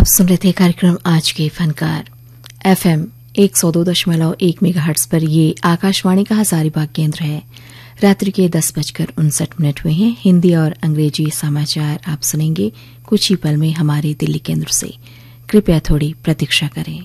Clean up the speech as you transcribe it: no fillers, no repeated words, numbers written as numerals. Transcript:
सुन रहे थे कार्यक्रम आज के फनकार। FM 102.1 मेगाहर्ट्ज पर ये आकाशवाणी का हजारीबाग केंद्र है। रात्रि के 10:59 हुए हैं। हिंदी और अंग्रेजी समाचार आप सुनेंगे कुछ ही पल में हमारे दिल्ली केंद्र से। कृपया थोड़ी प्रतीक्षा करें।